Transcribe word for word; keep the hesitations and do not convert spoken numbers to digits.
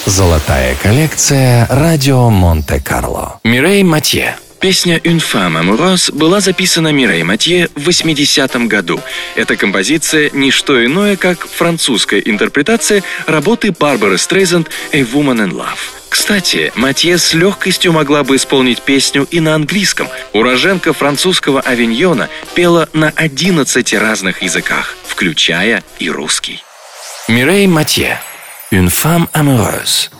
Золотая коллекция «Радио Монте-Карло». Мирей Матье. Песня «Une femme amoureuse» была записана Мирей Матье в восьмидесятом году. Эта композиция – не что иное, как французская интерпретация работы Барбары Стрейзанд «A Woman in Love». Кстати, Матье с легкостью могла бы исполнить песню и на английском. Уроженка французского Авиньона пела на одиннадцати разных языках, включая и русский. Мирей Матье. «Une femme amoureuse».